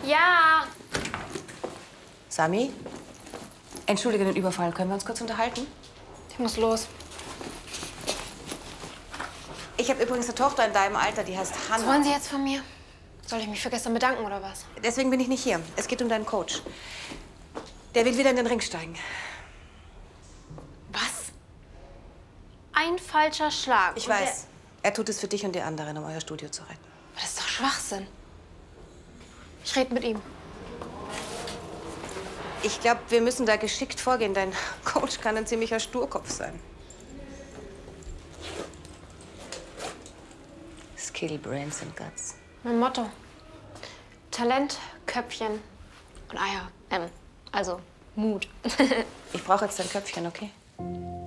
Ja. Sami? Entschuldige den Überfall. Können wir uns kurz unterhalten? Ich muss los. Ich habe übrigens eine Tochter in deinem Alter, die heißt Hannah. Was wollen Sie jetzt von mir? Soll ich mich für gestern bedanken oder was? Deswegen bin ich nicht hier. Es geht um deinen Coach. Der will wieder in den Ring steigen. Was? Ein falscher Schlag. Ich weiß. Er tut es für dich und die anderen, um euer Studio zu retten. Das ist doch Schwachsinn. Ich rede mit ihm. Ich glaube, wir müssen da geschickt vorgehen. Dein Coach kann ein ziemlicher Sturkopf sein. Skill, Brains and Guts. Mein Motto. Talent, Köpfchen und Eier. Also Mut. Ich brauche jetzt dein Köpfchen, okay?